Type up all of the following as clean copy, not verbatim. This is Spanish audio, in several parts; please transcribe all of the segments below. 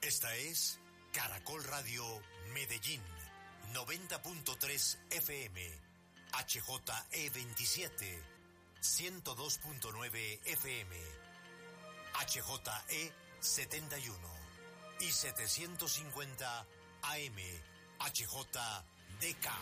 Esta es Caracol Radio Medellín, 90.3 FM, HJE27, 102.9 FM, HJE71 y 750 AM, HJDK.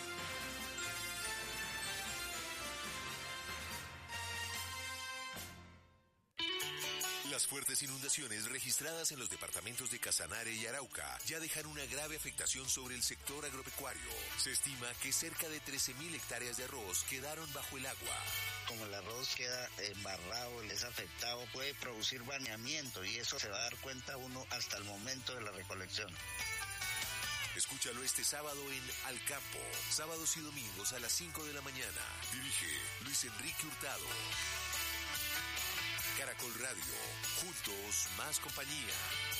Las fuertes inundaciones registradas en los departamentos de Casanare y Arauca ya dejan una grave afectación sobre el sector agropecuario. Se estima que cerca de 13.000 hectáreas de arroz quedaron bajo el agua. Como el arroz queda embarrado, es afectado, puede producir baneamiento y eso se va a dar cuenta uno hasta el momento de la recolección. Escúchalo este sábado en Al Campo, sábados y domingos a las 5 de la mañana. Dirige Luis Enrique Hurtado. Caracol Radio, juntos más compañía.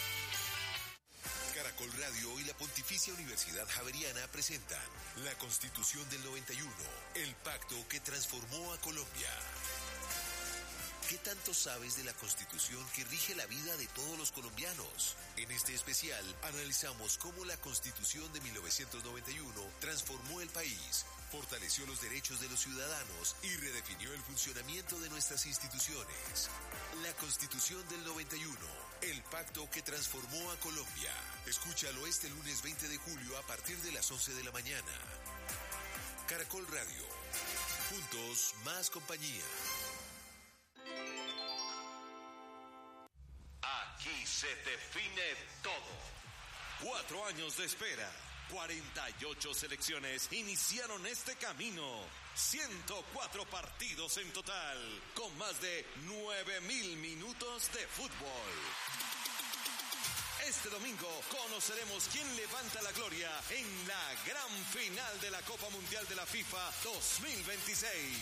Caracol Radio y la Pontificia Universidad Javeriana presentan la Constitución del 91, el pacto que transformó a Colombia. ¿Qué tanto sabes de la Constitución que rige la vida de todos los colombianos? En este especial analizamos cómo la Constitución de 1991 transformó el país, fortaleció los derechos de los ciudadanos y redefinió el funcionamiento de nuestras instituciones. La Constitución del 91, el pacto que transformó a Colombia. Escúchalo este lunes 20 de julio a partir de las 11 de la mañana. Caracol Radio. Juntos, más compañía. Aquí se define todo. 4 años de espera. 48 selecciones iniciaron este camino. 104 partidos en total, con más de 9.000 minutos de fútbol. Este domingo conoceremos quién levanta la gloria en la gran final de la Copa Mundial de la FIFA 2026.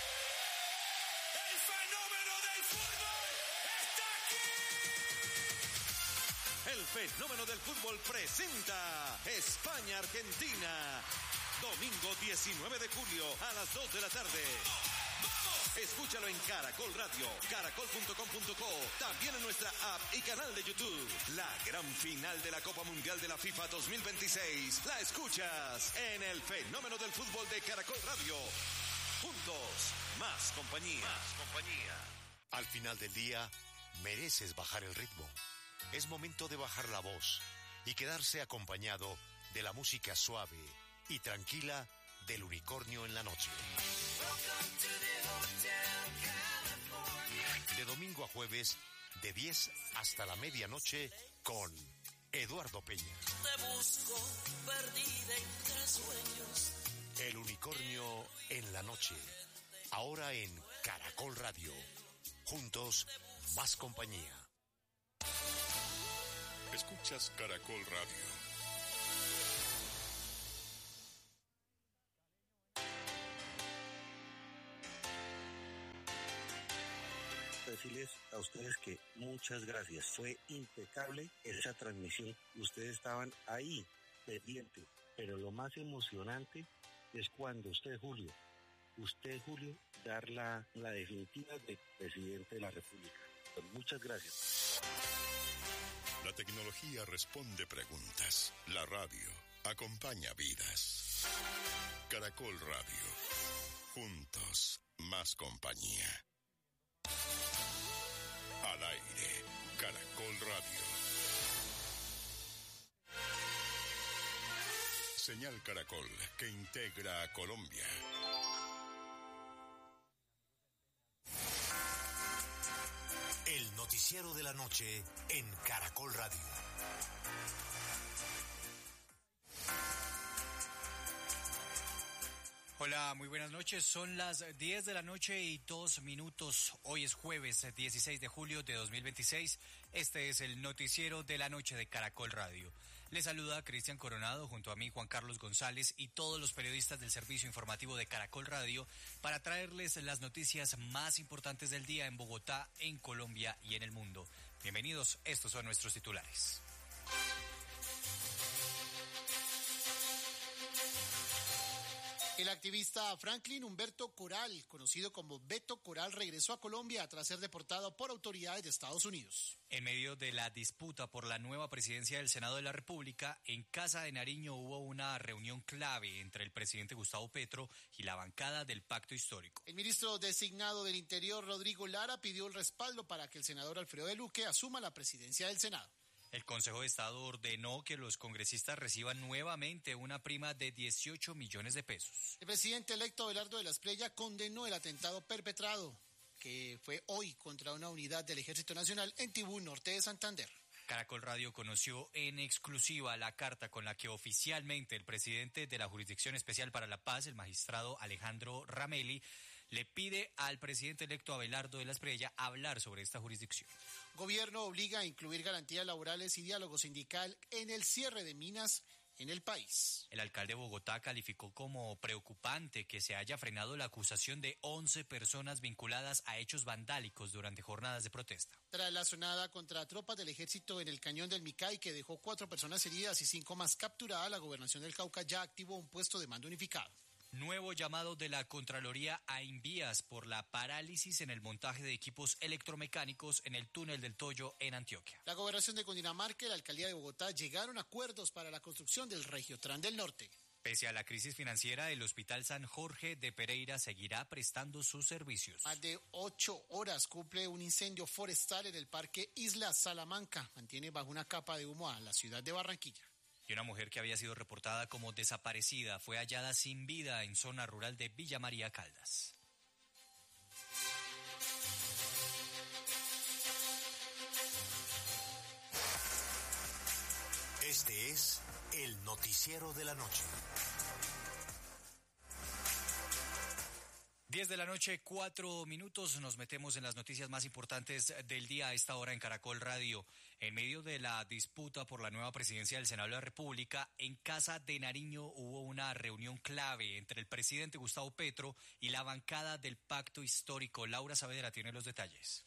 El fenómeno del fútbol presenta España-Argentina. Domingo 19 de julio a las 2 de la tarde. ¡Vamos! Escúchalo en Caracol Radio, caracol.com.co, también en nuestra app y canal de YouTube. La gran final de la Copa Mundial de la FIFA 2026 la escuchas en el fenómeno del fútbol de Caracol Radio. Juntos, más compañía. Más compañía. Al final del día, mereces bajar el ritmo. Es momento de bajar la voz y quedarse acompañado de la música suave y tranquila del Unicornio en la noche. De domingo a jueves, de 10 hasta la medianoche, con Eduardo Peña. Te busco perdida entre sueños. El Unicornio en la noche, ahora en Caracol Radio. Juntos, más compañía. Escuchas Caracol Radio. Decirles a ustedes que muchas gracias. Fue impecable esa transmisión. Ustedes estaban ahí, pendientes. Pero lo más emocionante es cuando usted, Julio, dar la definitiva de presidente de la República. Pues muchas gracias. La tecnología responde preguntas. La radio acompaña vidas. Caracol Radio. Juntos, más compañía. Al aire, Caracol Radio. Señal Caracol que integra a Colombia. El noticiero de la noche en Caracol Radio. Hola, muy buenas noches. Son las 10 de la noche y 2 minutos. Hoy es jueves 16 de julio de 2026. Este es el noticiero de la noche de Caracol Radio. Les saluda Cristian Coronado junto a mí, Juan Carlos González y todos los periodistas del servicio informativo de Caracol Radio para traerles las noticias más importantes del día en Bogotá, en Colombia y en el mundo. Bienvenidos, estos son nuestros titulares. El activista Franklin Humberto Coral, conocido como Beto Coral, regresó a Colombia tras ser deportado por autoridades de Estados Unidos. En medio de la disputa por la nueva presidencia del Senado de la República, en Casa de Nariño hubo una reunión clave entre el presidente Gustavo Petro y la bancada del Pacto Histórico. El ministro designado del Interior, Rodrigo Lara, pidió el respaldo para que el senador Alfredo de Luque asuma la presidencia del Senado. El Consejo de Estado ordenó que los congresistas reciban nuevamente una prima de 18 millones de pesos. El presidente electo Abelardo de la Espriella condenó el atentado perpetrado, que fue hoy contra una unidad del Ejército Nacional en Tibú, norte de Santander. Caracol Radio conoció en exclusiva la carta con la que oficialmente el presidente de la Jurisdicción Especial para la Paz, el magistrado Alejandro Ramelli, le pide al presidente electo Abelardo de la Espriella hablar sobre esta jurisdicción. Gobierno obliga a incluir garantías laborales y diálogo sindical en el cierre de minas en el país. El alcalde de Bogotá calificó como preocupante que se haya frenado la acusación de 11 personas vinculadas a hechos vandálicos durante jornadas de protesta. Tras la sonada contra tropas del ejército en el cañón del Micay, que dejó 4 personas heridas y 5 más capturadas, la gobernación del Cauca ya activó un puesto de mando unificado. Nuevo llamado de la Contraloría a Invías por la parálisis en el montaje de equipos electromecánicos en el túnel del Toyo en Antioquia. La gobernación de Cundinamarca y la alcaldía de Bogotá llegaron a acuerdos para la construcción del Regiotran del Norte. Pese a la crisis financiera, el Hospital San Jorge de Pereira seguirá prestando sus servicios. Más de 8 horas cumple un incendio forestal en el Parque Isla Salamanca. Mantiene bajo una capa de humo a la ciudad de Barranquilla. Y una mujer que había sido reportada como desaparecida fue hallada sin vida en zona rural de Villa María Caldas. Este es el noticiero de la noche. 10 de la noche, 4 minutos, nos metemos en las noticias más importantes del día a esta hora en Caracol Radio. En medio de la disputa por la nueva presidencia del Senado de la República, en Casa de Nariño hubo una reunión clave entre el presidente Gustavo Petro y la bancada del Pacto Histórico. Laura Saavedra tiene los detalles.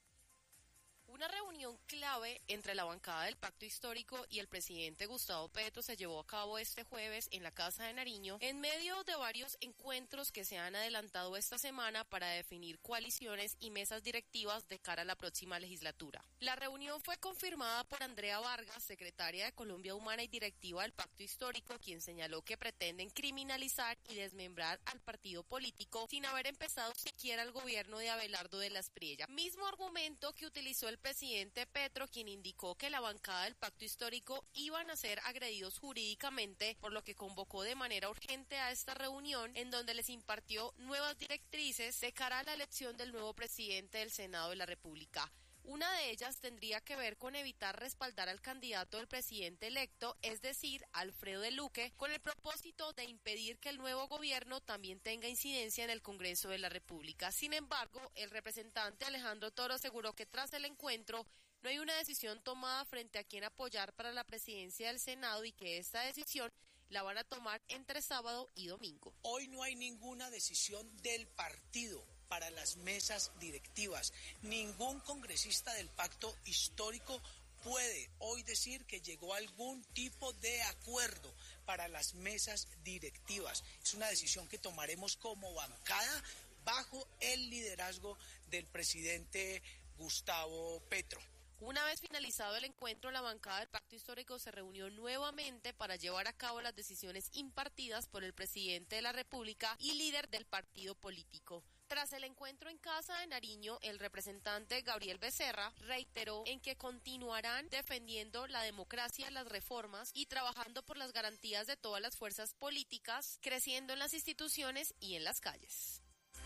Una reunión clave entre la bancada del Pacto Histórico y el presidente Gustavo Petro se llevó a cabo este jueves en la Casa de Nariño, en medio de varios encuentros que se han adelantado esta semana para definir coaliciones y mesas directivas de cara a la próxima legislatura. La reunión fue confirmada por Andrea Vargas, secretaria de Colombia Humana y directiva del Pacto Histórico, quien señaló que pretenden criminalizar y desmembrar al partido político sin haber empezado siquiera el gobierno de Abelardo de la Espriella. Mismo argumento que utilizó el presidente Petro, quien indicó que la bancada del Pacto Histórico iban a ser agredidos jurídicamente, por lo que convocó de manera urgente a esta reunión en donde les impartió nuevas directrices de cara a la elección del nuevo presidente del Senado de la República. Una de ellas tendría que ver con evitar respaldar al candidato del presidente electo, es decir, Alfredo de Luque, con el propósito de impedir que el nuevo gobierno también tenga incidencia en el Congreso de la República. Sin embargo, el representante Alejandro Toro aseguró que tras el encuentro no hay una decisión tomada frente a quién apoyar para la presidencia del Senado y que esta decisión la van a tomar entre sábado y domingo. Hoy no hay ninguna decisión del partido para las mesas directivas. Ningún congresista del Pacto Histórico puede hoy decir que llegó a algún tipo de acuerdo para las mesas directivas. Es una decisión que tomaremos como bancada bajo el liderazgo del presidente Gustavo Petro. Una vez finalizado el encuentro, la bancada del Pacto Histórico se reunió nuevamente para llevar a cabo las decisiones impartidas por el presidente de la República y líder del partido político. Tras el encuentro en Casa de Nariño, el representante Gabriel Becerra reiteró en que continuarán defendiendo la democracia, las reformas y trabajando por las garantías de todas las fuerzas políticas, creciendo en las instituciones y en las calles.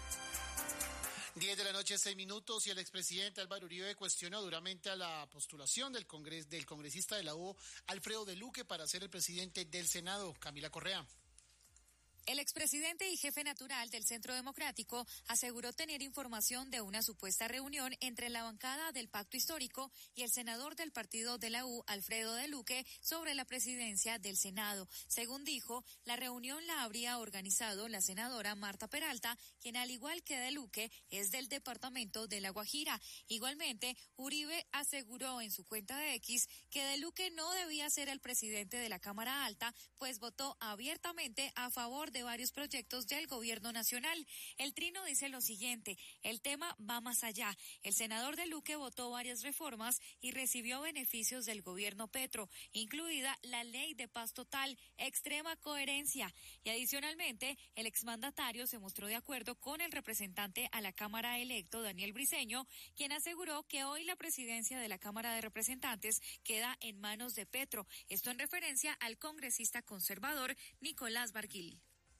10 de la noche, 6 minutos, y el expresidente Álvaro Uribe cuestionó duramente a la postulación del congresista de la U, Alfredo de Luque, para ser el presidente del Senado. Camila Correa. El expresidente y jefe natural del Centro Democrático aseguró tener información de una supuesta reunión entre la bancada del Pacto Histórico y el senador del partido de la U, Alfredo de Luque, sobre la presidencia del Senado. Según dijo, la reunión la habría organizado la senadora Marta Peralta, quien al igual que de Luque es del departamento de La Guajira. Igualmente, Uribe aseguró en su cuenta de X que de Luque no debía ser el presidente de la Cámara Alta, pues votó abiertamente a favor de varios proyectos del gobierno nacional. El trino dice lo siguiente: el tema va más allá. El senador de Luque votó varias reformas y recibió beneficios del gobierno Petro, incluida la ley de paz total, extrema coherencia. Y adicionalmente, el exmandatario se mostró de acuerdo con el representante a la Cámara electo, Daniel Briceño, quien aseguró que hoy la presidencia de la Cámara de Representantes queda en manos de Petro. Esto en referencia al congresista conservador Nicolás Barguil.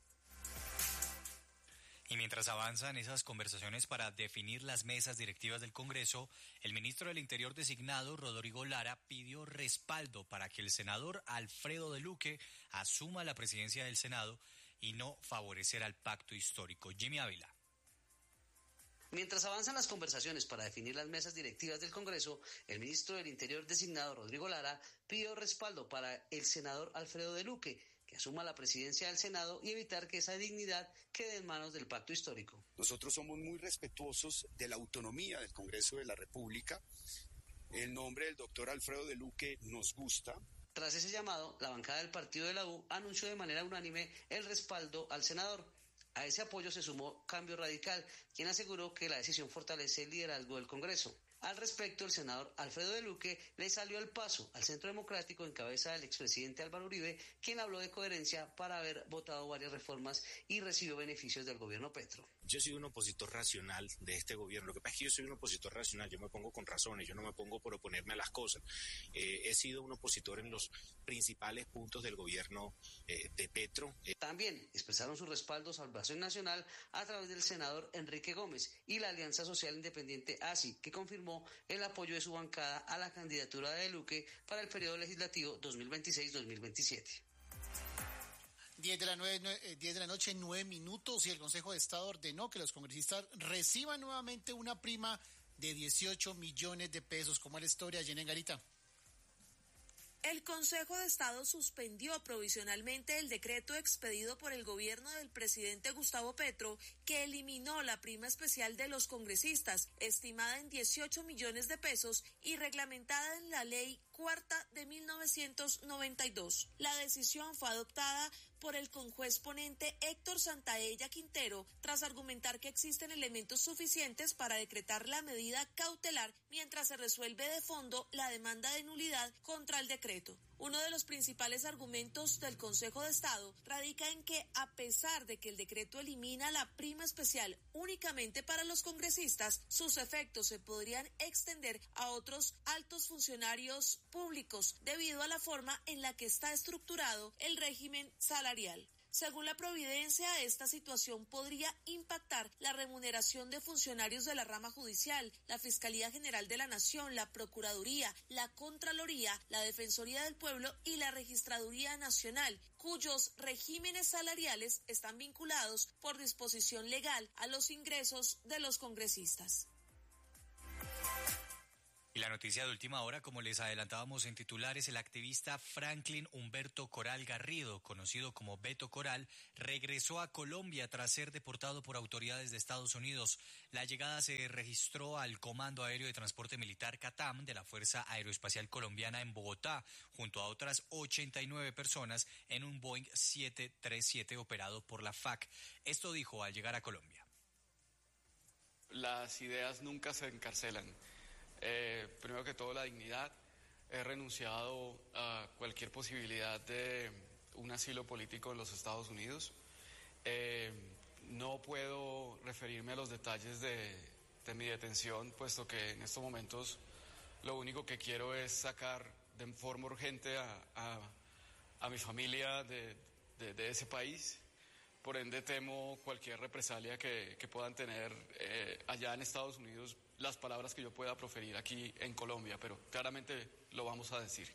Y mientras avanzan esas conversaciones para definir las mesas directivas del Congreso, el ministro del Interior designado, Rodrigo Lara, pidió respaldo para que el senador Alfredo de Luque asuma la presidencia del Senado y no favorecer al pacto histórico. Jimmy Ávila. Mientras avanzan las conversaciones para definir las mesas directivas del Congreso, el ministro del Interior designado, Rodrigo Lara, pidió respaldo para el senador Alfredo de Luque, que asuma la presidencia del Senado y evitar que esa dignidad quede en manos del pacto histórico. Nosotros somos muy respetuosos de la autonomía del Congreso de la República. El nombre del doctor Alfredo de Luque nos gusta. Tras ese llamado, la bancada del partido de la U anunció de manera unánime el respaldo al senador. A ese apoyo se sumó Cambio Radical, quien aseguró que la decisión fortalece el liderazgo del Congreso. Al respecto, el senador Alfredo de Luque le salió al paso al Centro Democrático en cabeza del expresidente Álvaro Uribe, quien habló de coherencia para haber votado varias reformas y recibió beneficios del gobierno Petro. Yo soy un opositor racional de este gobierno. Lo que pasa es que yo soy un opositor racional, yo me pongo con razones, yo no me pongo por oponerme a las cosas. He sido un opositor en los principales puntos del gobierno de Petro. También expresaron su respaldo a Salvación Nacional a través del senador Enrique Gómez y la Alianza Social Independiente ASI, que confirmó el apoyo de su bancada a la candidatura de Luque para el periodo legislativo 2026-2027. 10 de la noche, 9 minutos, y el Consejo de Estado ordenó que los congresistas reciban nuevamente una prima de 18 millones de pesos. ¿Cómo es la historia, Jenny Garita? El Consejo de Estado suspendió provisionalmente el decreto expedido por el gobierno del presidente Gustavo Petro, que eliminó la prima especial de los congresistas, estimada en 18 millones de pesos y reglamentada en la Ley Cuarta de 1992. La decisión fue adoptada por el conjuez ponente Héctor Santaella Quintero, tras argumentar que existen elementos suficientes para decretar la medida cautelar mientras se resuelve de fondo la demanda de nulidad contra el decreto. Uno de los principales argumentos del Consejo de Estado radica en que, a pesar de que el decreto elimina la prima especial únicamente para los congresistas, sus efectos se podrían extender a otros altos funcionarios públicos debido a la forma en la que está estructurado el régimen salarial. Según la Providencia, esta situación podría impactar la remuneración de funcionarios de la rama judicial, la Fiscalía General de la Nación, la Procuraduría, la Contraloría, la Defensoría del Pueblo y la Registraduría Nacional, cuyos regímenes salariales están vinculados por disposición legal a los ingresos de los congresistas. Y la noticia de última hora, como les adelantábamos en titulares, el activista Franklin Humberto Coral Garrido, conocido como Beto Coral, regresó a Colombia tras ser deportado por autoridades de Estados Unidos. La llegada se registró al Comando Aéreo de Transporte Militar CATAM de la Fuerza Aeroespacial Colombiana en Bogotá, junto a otras 89 personas en un Boeing 737 operado por la FAC. Esto dijo al llegar a Colombia. Las ideas nunca se encarcelan. Primero que todo, la dignidad. He renunciado a cualquier posibilidad de un asilo político en los Estados Unidos. No puedo referirme a los detalles de mi detención, puesto que en estos momentos lo único que quiero es sacar de forma urgente a mi familia de ese país. Por ende, temo cualquier represalia que puedan tener allá en Estados Unidos, las palabras que yo pueda proferir aquí en Colombia, pero claramente lo vamos a decir.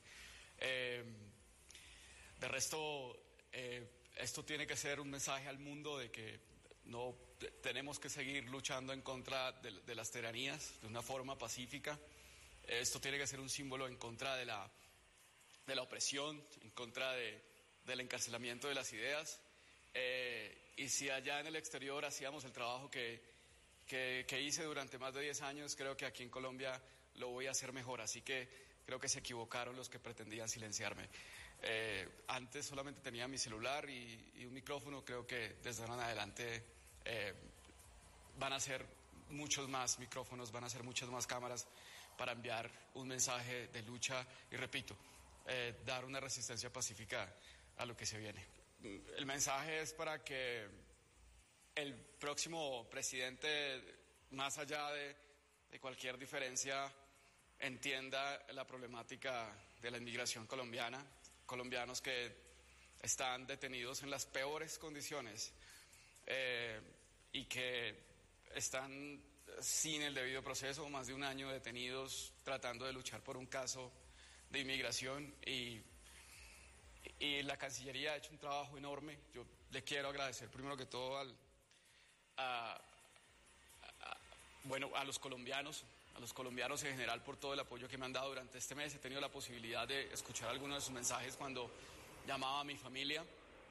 De resto, esto tiene que ser un mensaje al mundo de que no tenemos que seguir luchando en contra de las tiranías de una forma pacífica. Esto tiene que ser un símbolo en contra de la opresión, en contra del encarcelamiento de las ideas. Y si allá en el exterior hacíamos el trabajo que hice durante más de 10 años, creo que aquí en Colombia lo voy a hacer mejor. Así que creo que se equivocaron los que pretendían silenciarme. Antes solamente tenía mi celular y un micrófono. Creo que desde ahora en adelante van a ser muchos más micrófonos, van a ser muchas más cámaras para enviar un mensaje de lucha y, repito, dar una resistencia pacífica a lo que se viene. El mensaje es para que el próximo presidente, más allá de cualquier diferencia, entienda la problemática de la inmigración colombiana, colombianos que están detenidos en las peores condiciones y que están sin el debido proceso, más de un año detenidos tratando de luchar por un caso de inmigración, y la Cancillería ha hecho un trabajo enorme. Yo le quiero agradecer primero que todo a los colombianos en general por todo el apoyo que me han dado durante este mes. He tenido la posibilidad de escuchar algunos de sus mensajes cuando llamaba a mi familia.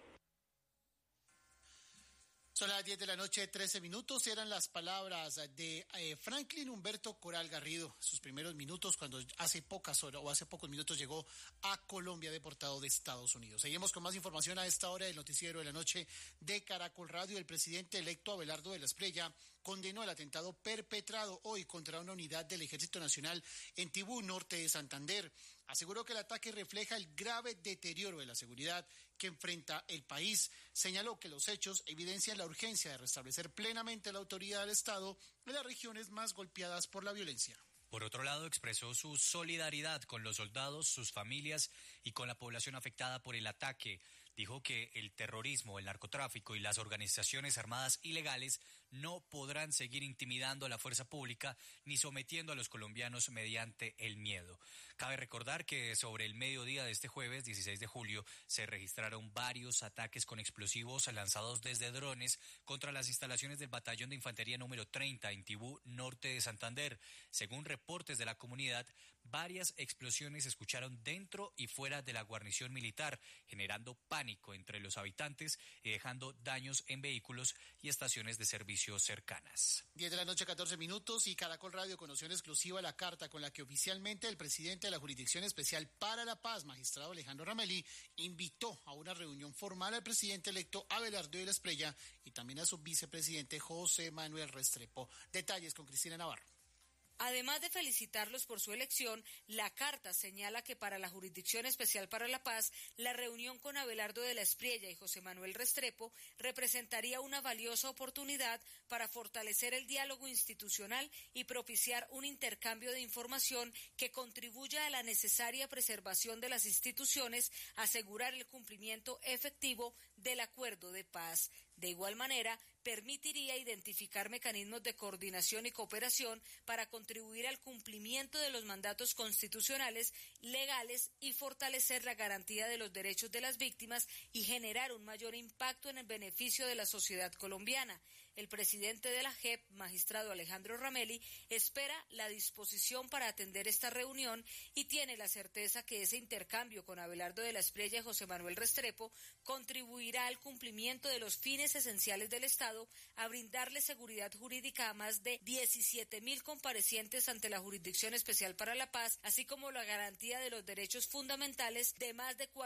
Son las 10 de la noche, 13 minutos. Eran las palabras de Franklin Humberto Coral Garrido, sus primeros minutos cuando hace pocos minutos llegó a Colombia deportado de Estados Unidos. Seguimos con más información a esta hora del noticiero de la noche de Caracol Radio. El presidente electo Abelardo de la Espriella condenó el atentado perpetrado hoy contra una unidad del Ejército Nacional en Tibú, norte de Santander. Aseguró que el ataque refleja el grave deterioro de la seguridad que enfrenta el país. Señaló que los hechos evidencian la urgencia de restablecer plenamente la autoridad del Estado en las regiones más golpeadas por la violencia. Por otro lado, expresó su solidaridad con los soldados, sus familias y con la población afectada por el ataque. Dijo que el terrorismo, el narcotráfico y las organizaciones armadas ilegales no podrán seguir intimidando a la fuerza pública ni sometiendo a los colombianos mediante el miedo. Cabe recordar que sobre el mediodía de este jueves, 16 de julio, se registraron varios ataques con explosivos lanzados desde drones contra las instalaciones del Batallón de Infantería número 30 en Tibú, norte de Santander. Según reportes de la comunidad, varias explosiones se escucharon dentro y fuera de la guarnición militar, generando pánico entre los habitantes y dejando daños en vehículos y estaciones de servicio cercanas. 10 de la noche, 14 minutos, y Caracol Radio conoció en exclusiva la carta con la que oficialmente el presidente de la Jurisdicción Especial para la Paz, magistrado Alejandro Ramelli, invitó a una reunión formal al presidente electo Abelardo de la Espriella y también a su vicepresidente José Manuel Restrepo. Detalles con Cristina Navarro. Además de felicitarlos por su elección, la carta señala que para la Jurisdicción Especial para la Paz, la reunión con Abelardo de la Espriella y José Manuel Restrepo representaría una valiosa oportunidad para fortalecer el diálogo institucional y propiciar un intercambio de información que contribuya a la necesaria preservación de las instituciones, asegurar el cumplimiento efectivo del acuerdo de paz. De igual manera, permitiría identificar mecanismos de coordinación y cooperación para contribuir al cumplimiento de los mandatos constitucionales, legales y fortalecer la garantía de los derechos de las víctimas y generar un mayor impacto en el beneficio de la sociedad colombiana. El presidente de la JEP, magistrado Alejandro Ramelli, espera la disposición para atender esta reunión y tiene la certeza que ese intercambio con Abelardo de la Espriella y José Manuel Restrepo contribuirá al cumplimiento de los fines esenciales del Estado, a brindarle seguridad jurídica a más de 17.000 comparecientes ante la Jurisdicción Especial para la Paz, así como la garantía de los derechos fundamentales de más de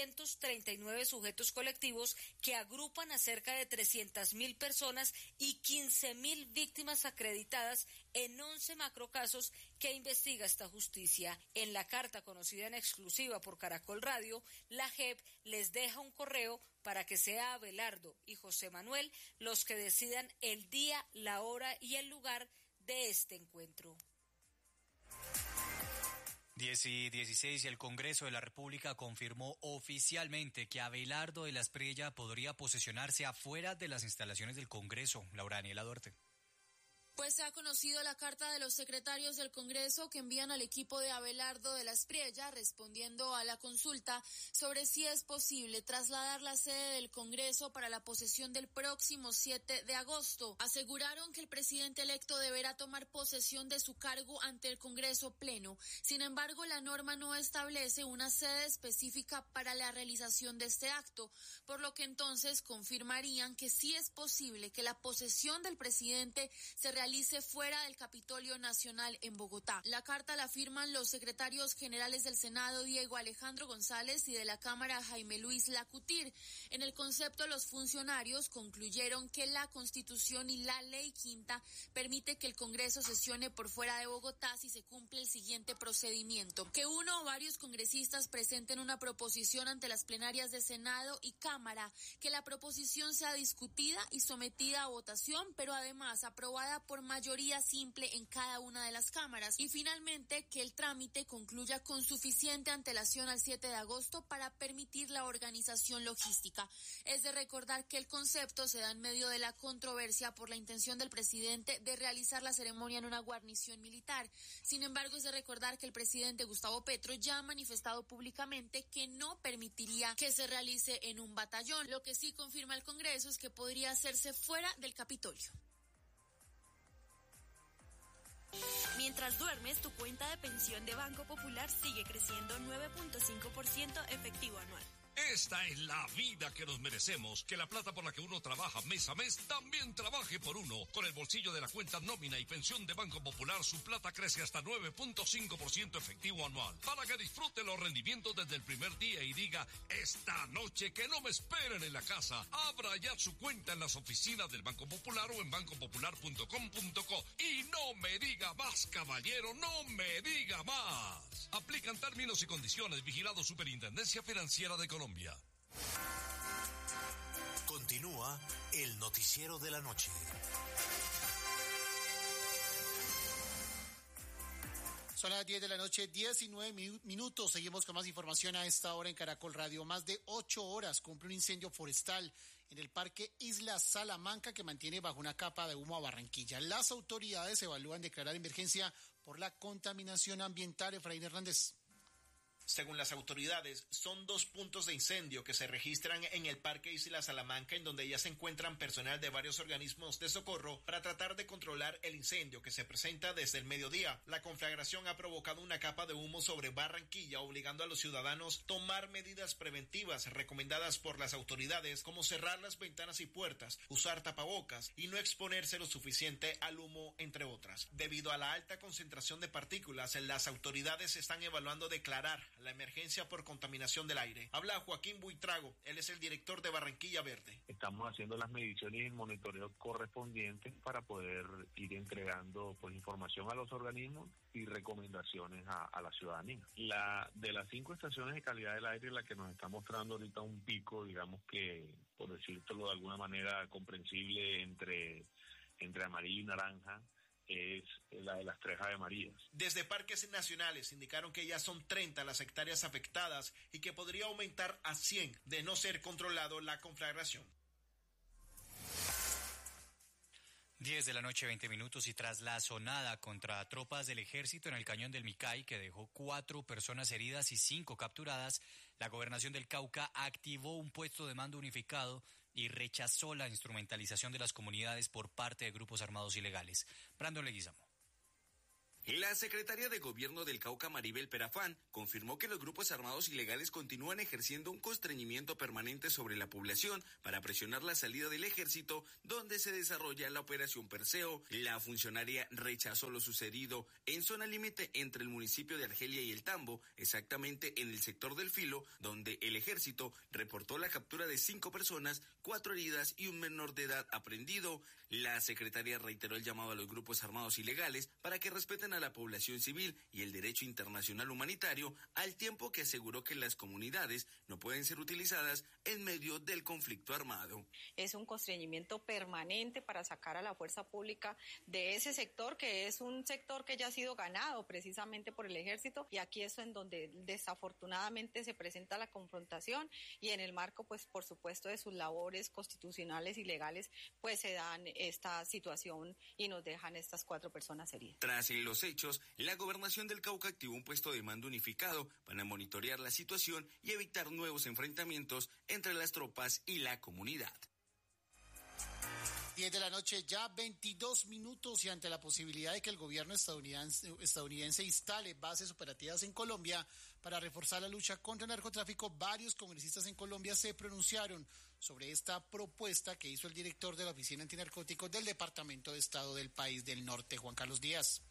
439 sujetos colectivos que agrupan a cerca de 300.000 personas y 15.000 víctimas acreditadas en 11 macrocasos que investiga esta justicia. En la carta conocida en exclusiva por Caracol Radio, la JEP les deja un correo para que sea Abelardo y José Manuel los que decidan el día, la hora y el lugar de este encuentro. 10:16 y el Congreso de la República confirmó oficialmente que Abelardo de la Espriella podría posesionarse afuera de las instalaciones del Congreso. Laura Daniela Duarte. Pues se ha conocido la carta de los secretarios del Congreso que envían al equipo de Abelardo de la Espriella respondiendo a la consulta sobre si es posible trasladar la sede del Congreso para la posesión del próximo 7 de agosto. Aseguraron que el presidente electo deberá tomar posesión de su cargo ante el Congreso Pleno. Sin embargo, la norma no establece una sede específica para la realización de este acto, por lo que entonces confirmarían que sí es posible que la posesión del presidente se realice realice fuera del Capitolio Nacional en Bogotá. La carta la firman los secretarios generales del Senado, Diego Alejandro González, y de la Cámara, Jaime Luis Lacutir. En el concepto, los funcionarios concluyeron que la Constitución y la Ley Quinta permite que el Congreso sesione por fuera de Bogotá si se cumple el siguiente procedimiento: que uno o varios congresistas presenten una proposición ante las plenarias de Senado y Cámara, que la proposición sea discutida y sometida a votación, pero además aprobada por mayoría simple en cada una de las cámaras, y finalmente que el trámite concluya con suficiente antelación al 7 de agosto para permitir la organización logística. Es de recordar que el concepto se da en medio de la controversia por la intención del presidente de realizar la ceremonia en una guarnición militar. Sin embargo, es de recordar que el presidente Gustavo Petro ya ha manifestado públicamente que no permitiría que se realice en un batallón. Lo que sí confirma el Congreso es que podría hacerse fuera del Capitolio. Mientras duermes, tu cuenta de pensión de Banco Popular sigue creciendo 9.5% efectivo anual. Esta es la vida que nos merecemos, que la plata por la que uno trabaja mes a mes también trabaje por uno. Con el bolsillo de la cuenta nómina y pensión de Banco Popular, su plata crece hasta 9.5% efectivo anual, para que disfrute los rendimientos desde el primer día y diga: esta noche que no me esperen en la casa. Abra ya su cuenta en las oficinas del Banco Popular o en bancopopular.com.co. Y no me diga más, caballero, no me diga más. Aplican términos y condiciones. Vigilado Superintendencia Financiera de Colombia. Continúa el noticiero de la noche. Son las 10 de la noche, 19 minutos. Seguimos con más información a esta hora en Caracol Radio. Más de 8 horas cumple un incendio forestal en el Parque Isla Salamanca que mantiene bajo una capa de humo a Barranquilla. Las autoridades evalúan declarar emergencia por la contaminación ambiental. Efraín Hernández. Según las autoridades, son 2 puntos de incendio que se registran en el Parque Isla Salamanca, en donde ya se encuentran personal de varios organismos de socorro para tratar de controlar el incendio que se presenta desde el mediodía. La conflagración ha provocado una capa de humo sobre Barranquilla, obligando a los ciudadanos a tomar medidas preventivas recomendadas por las autoridades, como cerrar las ventanas y puertas, usar tapabocas y no exponerse lo suficiente al humo, entre otras. Debido a la alta concentración de partículas, las autoridades están evaluando declarar la emergencia por contaminación del aire. Habla Joaquín Buitrago, él es el director de Barranquilla Verde. Estamos haciendo las mediciones y el monitoreo correspondientes para poder ir entregando información a los organismos y recomendaciones a la ciudadanía. De las 5 estaciones de calidad del aire, la que nos está mostrando ahorita un pico, digamos que, por decirlo de alguna manera comprensible, entre amarillo y naranja, es la de las 3 Ave Marías. Desde Parques Nacionales indicaron que ya son 30 las hectáreas afectadas y que podría aumentar a 100 de no ser controlado la conflagración. 10 de la noche, 20 minutos, y tras la sonada contra tropas del ejército en el Cañón del Micay, que dejó 4 personas heridas y 5 capturadas, la Gobernación del Cauca activó un puesto de mando unificado y rechazó la instrumentalización de las comunidades por parte de grupos armados ilegales. Brandon Leguizamo. La secretaria de Gobierno del Cauca, Maribel Perafán, confirmó que los grupos armados ilegales continúan ejerciendo un constreñimiento permanente sobre la población para presionar la salida del ejército, donde se desarrolla la operación Perseo. La funcionaria rechazó lo sucedido en zona límite entre el municipio de Argelia y El Tambo, exactamente en el sector del Filo, donde el ejército reportó la captura de 5 personas, 4 heridas y un menor de edad aprehendido. La secretaria reiteró el llamado a los grupos armados ilegales para que respeten a la población civil y el derecho internacional humanitario, al tiempo que aseguró que las comunidades no pueden ser utilizadas en medio del conflicto armado. Es un constreñimiento permanente para sacar a la fuerza pública de ese sector, que es un sector que ya ha sido ganado precisamente por el ejército, y aquí es en donde desafortunadamente se presenta la confrontación, y en el marco, pues por supuesto, de sus labores constitucionales y legales, pues se dan esta situación y nos dejan estas 4 personas heridas. Tras los hechos, la Gobernación del Cauca activó un puesto de mando unificado para monitorear la situación y evitar nuevos enfrentamientos entre las tropas y la comunidad. 10 de la noche, ya 22 minutos, y ante la posibilidad de que el gobierno estadounidense instale bases operativas en Colombia para reforzar la lucha contra el narcotráfico, varios congresistas en Colombia se pronunciaron sobre esta propuesta que hizo el director de la Oficina Antinarcóticos del Departamento de Estado del país del norte, Juan Carlos Díaz.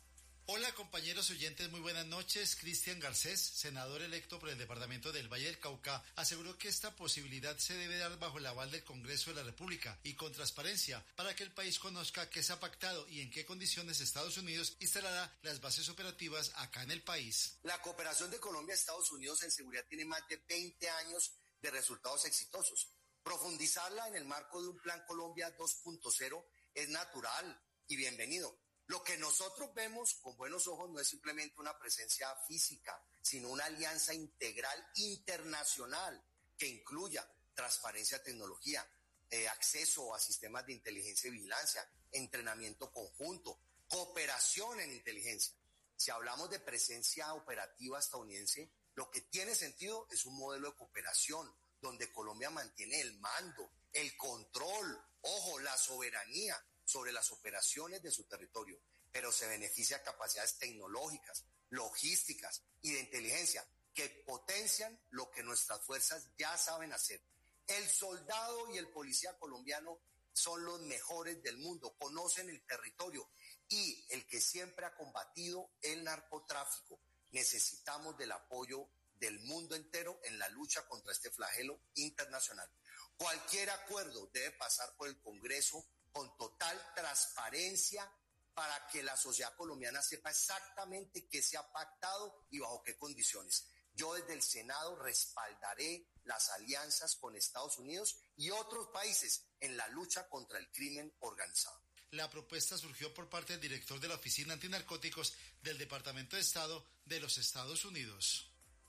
Hola compañeros oyentes, muy buenas noches. Cristian Garcés, senador electo por el departamento del Valle del Cauca, aseguró que esta posibilidad se debe dar bajo el aval del Congreso de la República y con transparencia para que el país conozca qué se ha pactado y en qué condiciones Estados Unidos instalará las bases operativas acá en el país. La cooperación de Colombia a Estados Unidos en seguridad tiene más de 20 años de resultados exitosos. Profundizarla en el marco de un Plan Colombia 2.0 es natural y bienvenido. Lo que nosotros vemos con buenos ojos no es simplemente una presencia física, sino una alianza integral internacional que incluya transparencia, tecnología, acceso a sistemas de inteligencia y vigilancia, entrenamiento conjunto, cooperación en inteligencia. Si hablamos de presencia operativa estadounidense, lo que tiene sentido es un modelo de cooperación donde Colombia mantiene el mando, el control, ojo, la soberanía sobre las operaciones de su territorio, pero se beneficia de capacidades tecnológicas, logísticas y de inteligencia que potencian lo que nuestras fuerzas ya saben hacer. El soldado y el policía colombiano son los mejores del mundo, conocen el territorio y el que siempre ha combatido el narcotráfico. Necesitamos del apoyo del mundo entero en la lucha contra este flagelo internacional. Cualquier acuerdo debe pasar por el Congreso con total transparencia para que la sociedad colombiana sepa exactamente qué se ha pactado y bajo qué condiciones. Yo desde el Senado respaldaré las alianzas con Estados Unidos y otros países en la lucha contra el crimen organizado. La propuesta surgió por parte del director de la Oficina Antinarcóticos del Departamento de Estado de los Estados Unidos.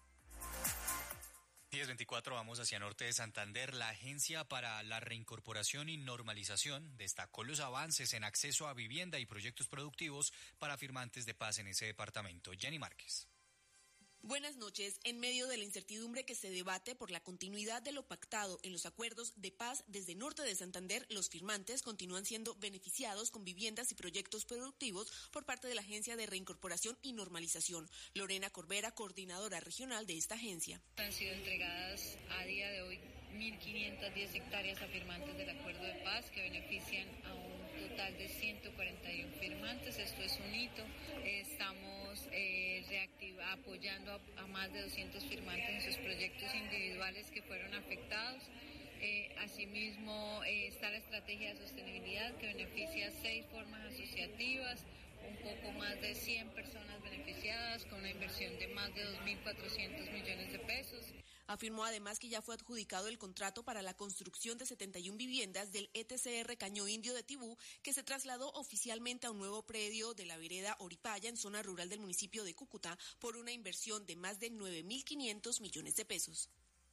10:24, vamos hacia norte de Santander. La Agencia para la Reincorporación y Normalización destacó los avances en acceso a vivienda y proyectos productivos para firmantes de paz en ese departamento. Jenny Márquez. Buenas noches. En medio de la incertidumbre que se debate por la continuidad de lo pactado en los acuerdos de paz desde norte de Santander, los firmantes continúan siendo beneficiados con viviendas y proyectos productivos por parte de la Agencia de Reincorporación y Normalización. Lorena Corbera, coordinadora regional de esta agencia. Han sido entregadas a día de hoy 1.510 hectáreas a firmantes del acuerdo de paz que benefician a un total de 141 firmantes. Esto es un hito. Estamos apoyando a más de 200 firmantes en sus proyectos individuales que fueron afectados. Asimismo, está la estrategia de sostenibilidad que beneficia 6 formas asociativas, un poco más de 100 personas beneficiadas con una inversión de más de 2.400 millones de pesos. Afirmó además que ya fue adjudicado el contrato para la construcción de 71 viviendas del ETCR Caño Indio de Tibú, que se trasladó oficialmente a un nuevo predio de la vereda Oripaya en zona rural del municipio de Cúcuta por una inversión de más de 9.500 millones de pesos.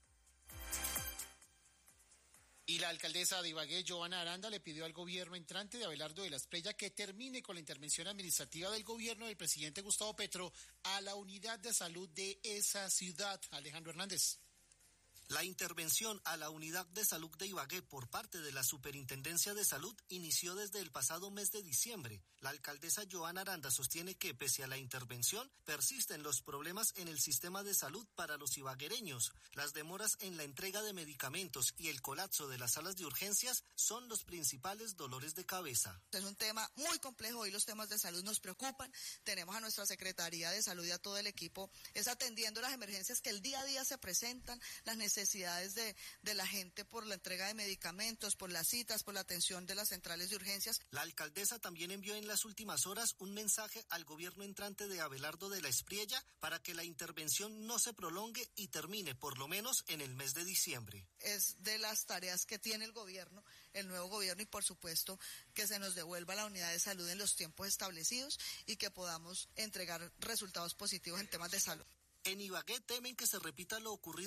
Y la alcaldesa de Ibagué, Joana Aranda, le pidió al gobierno entrante de Abelardo de la Espriella que termine con la intervención administrativa del gobierno del presidente Gustavo Petro a la unidad de salud de esa ciudad. Alejandro Hernández. La intervención a la unidad de salud de Ibagué por parte de la Superintendencia de Salud inició desde el pasado mes de diciembre. La alcaldesa Joana Aranda sostiene que, pese a la intervención, persisten los problemas en el sistema de salud para los ibaguereños. Las demoras en la entrega de medicamentos y el colapso de las salas de urgencias son los principales dolores de cabeza. Es un tema muy complejo y los temas de salud nos preocupan. Tenemos a nuestra Secretaría de Salud y a todo el equipo atendiendo las emergencias que el día a día se presentan, las necesidades de la gente por la entrega de medicamentos, por las citas, por la atención de las centrales de urgencias. La alcaldesa también envió en las últimas horas un mensaje al gobierno entrante de Abelardo de la Espriella para que la intervención no se prolongue y termine por lo menos en el mes de diciembre. Es de las tareas que tiene el gobierno, el nuevo gobierno, y por supuesto que se nos devuelva la unidad de salud en los tiempos establecidos y que podamos entregar resultados positivos en temas de salud. En Ibagué temen que se repita lo ocurrido